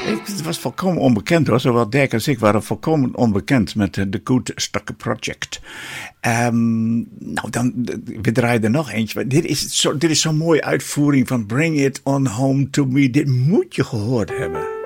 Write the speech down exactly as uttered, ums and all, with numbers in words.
Het was volkomen onbekend hoor. Zowel Dirk als ik waren volkomen onbekend met de The Good Stuck Project. Um, nou, dan, we draaien er nog eentje. Dit is, zo, dit is zo'n mooie uitvoering van Bring It On Home To Me. Dit moet je gehoord hebben.